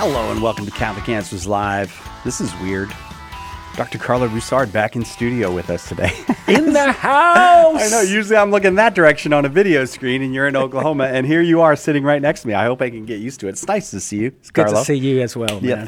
Hello and welcome to Catholic Answers Live. This is weird. Dr. Carla Broussard back in studio with us today. In the house! I know, usually I'm looking that direction on a video screen and you're in Oklahoma, and here you are sitting right next to me. I hope I can get used to it. It's nice to see you, Good Carla. to see you as well, man. Yeah,